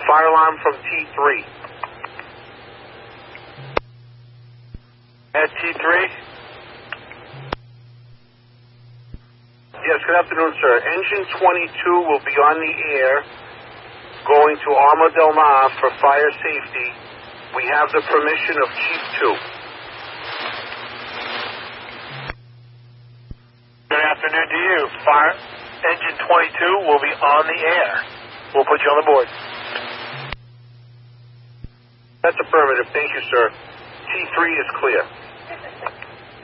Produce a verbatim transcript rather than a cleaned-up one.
Fire alarm from T three. At T three? Yes, good afternoon, sir. Engine twenty-two will be on the air going to Arma Del Mar for fire safety. We have the permission of Chief two. Good afternoon to you. Fire Engine twenty-two will be on the air. We'll put you on the board. That's affirmative. Thank you, sir. T three is clear.